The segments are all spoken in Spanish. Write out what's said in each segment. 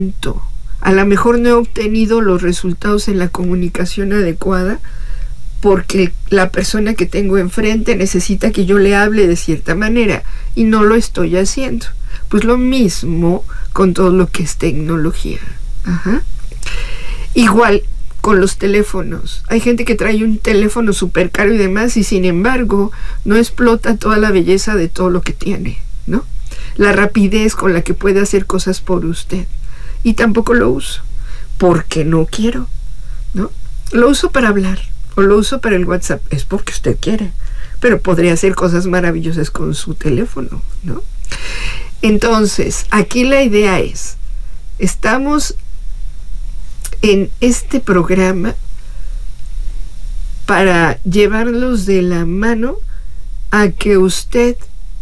A lo mejor no he obtenido los resultados en la comunicación adecuada porque la persona que tengo enfrente necesita que yo le hable de cierta manera y no lo estoy haciendo. Pues lo mismo con todo lo que es tecnología. Ajá. Igual con los teléfonos. Hay gente que trae un teléfono súper caro y demás y sin embargo no explota toda la belleza de todo lo que tiene, ¿no? La rapidez con la que puede hacer cosas por usted. Y tampoco lo uso porque no quiero, ¿no? Lo uso para hablar o lo uso para el WhatsApp, es porque usted quiere, pero podría hacer cosas maravillosas con su teléfono, ¿no? Entonces, aquí la idea es, estamos en este programa para llevarlos de la mano a que usted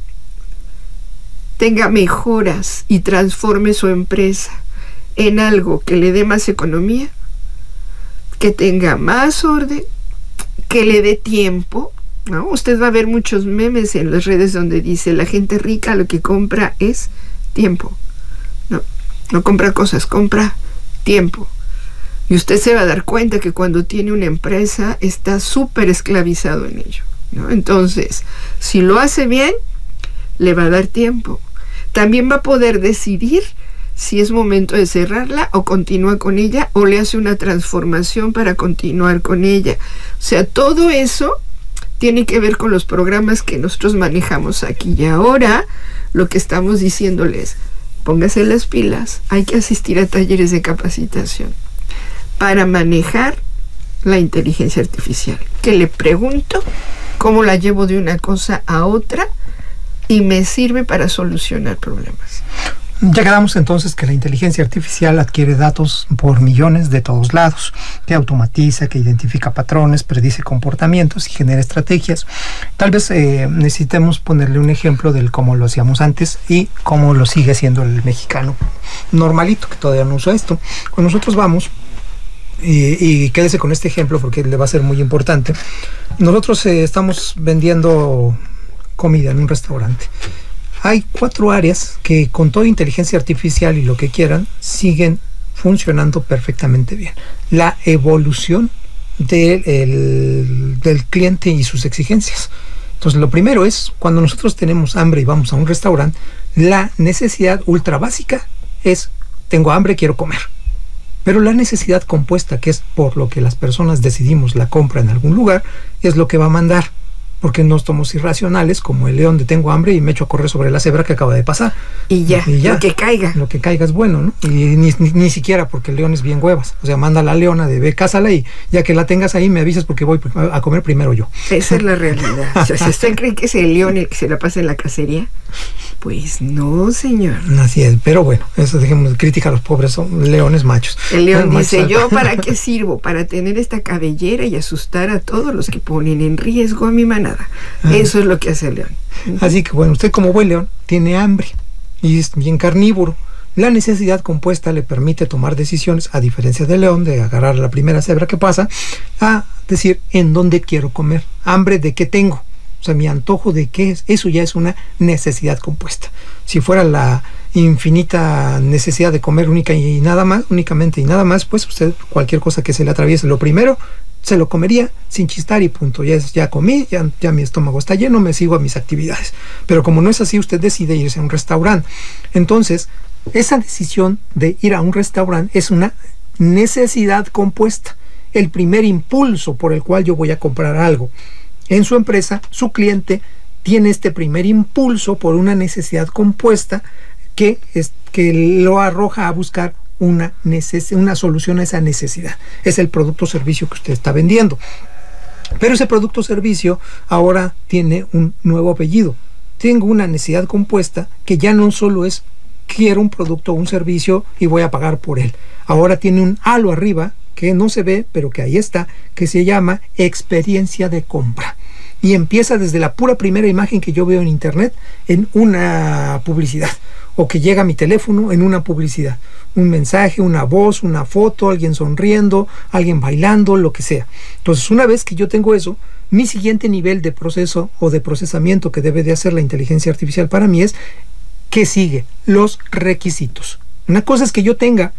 tenga mejoras y transforme su empresa en algo que le dé más economía, que tenga más orden, que le dé tiempo, ¿no? Usted va a ver muchos memes en las redes donde dice la gente rica lo que compra es tiempo. No compra cosas, compra tiempo. Y usted se va a dar cuenta que cuando tiene una empresa está súper esclavizado en ello, ¿no? Entonces, si lo hace bien, le va a dar tiempo. También va a poder decidir si es momento de cerrarla o continúa con ella o le hace una transformación para continuar con ella. O sea, todo eso tiene que ver con los programas que nosotros manejamos aquí. Y ahora lo que estamos diciéndoles, póngase las pilas, hay que asistir a talleres de capacitación para manejar la inteligencia artificial. Que le pregunto cómo la llevo de una cosa a otra y me sirve para solucionar problemas. Ya quedamos entonces que la inteligencia artificial adquiere datos por millones de todos lados, que automatiza, que identifica patrones, predice comportamientos y genera estrategias. Tal vez necesitemos ponerle un ejemplo del cómo lo hacíamos antes y cómo lo sigue haciendo el mexicano normalito, que todavía no usa esto. Cuando nosotros vamos, y quédese con este ejemplo porque le va a ser muy importante, nosotros estamos vendiendo comida en un restaurante. Hay 4 áreas que con toda inteligencia artificial y lo que quieran siguen funcionando perfectamente bien. La evolución del cliente y sus exigencias. Entonces, lo primero es, cuando nosotros tenemos hambre y vamos a un restaurante, la necesidad ultra básica es, tengo hambre, quiero comer. Pero la necesidad compuesta, que es por lo que las personas decidimos la compra en algún lugar, es lo que va a mandar. Porque no somos irracionales como el león de tengo hambre y me echo a correr sobre la cebra que acaba de pasar. Y ya, lo que caiga. Lo que caiga es bueno, ¿no? Y ni siquiera porque el león es bien huevas. O sea, manda a la leona de ve, cásala y ya que la tengas ahí me avisas porque voy a comer primero yo. Esa es la realidad. O sea, si usted cree que es el león el que se la pasa en la cacería, pues no, señor. Así es, pero bueno, eso dejemos de crítica a los pobres leones machos. El león dice, ¿yo para qué sirvo? Para tener esta cabellera y asustar a todos los que ponen en riesgo a mi manada. Eso es lo que hace el león. Así que bueno, usted como buen león tiene hambre y es bien carnívoro. La necesidad compuesta le permite tomar decisiones, a diferencia del león, de agarrar la primera cebra que pasa, a decir en dónde quiero comer, hambre de qué tengo, o sea, mi antojo de qué es. Eso ya es una necesidad compuesta. Si fuera la infinita necesidad de comer únicamente y nada más, pues usted cualquier cosa que se le atraviese, lo primero se lo comería sin chistar y punto. Ya comí, ya mi estómago está lleno, me sigo a mis actividades. Pero como no es así, usted decide irse a un restaurante. Entonces, esa decisión de ir a un restaurante es una necesidad compuesta. El primer impulso por el cual yo voy a comprar algo. En su empresa, su cliente tiene este primer impulso por una necesidad compuesta que lo arroja a buscar una solución a esa necesidad. Es el producto o servicio que usted está vendiendo. Pero ese producto o servicio ahora tiene un nuevo apellido. Tengo una necesidad compuesta que ya no solo es quiero un producto o un servicio y voy a pagar por él. Ahora tiene un halo arriba que no se ve, pero que ahí está, que se llama experiencia de compra. Y empieza desde la pura primera imagen que yo veo en internet en una publicidad, o que llega a mi teléfono en una publicidad, un mensaje, una voz, una foto, alguien sonriendo, alguien bailando, lo que sea. Entonces, una vez que yo tengo eso, mi siguiente nivel de proceso o de procesamiento que debe de hacer la inteligencia artificial para mí es ¿qué sigue? Los requisitos. Una cosa es que yo tenga